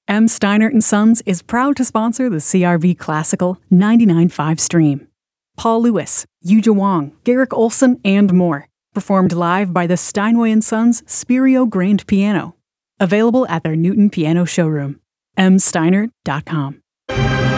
M. Steinert and Sons is proud to sponsor the CRV Classical 99.5 stream. Paul Lewis, Yuja Wong, Garrick Olson, and more. Performed live by the Steinway & Sons Spirio Grand Piano. Available at their Newton Piano showroom. msteinert.com.